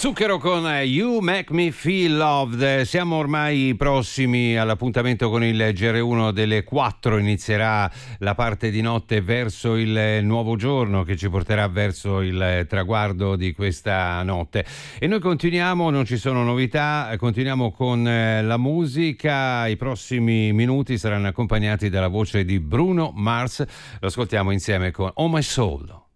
Zucchero con You Make Me Feel Loved. Siamo ormai prossimi all'appuntamento con il GR1 delle 4. Inizierà la parte di notte verso il nuovo giorno che ci porterà verso il traguardo di questa notte. E noi continuiamo, non ci sono novità, continuiamo con la musica. I prossimi minuti saranno accompagnati dalla voce di Bruno Mars. Lo ascoltiamo insieme con Oh My Soul.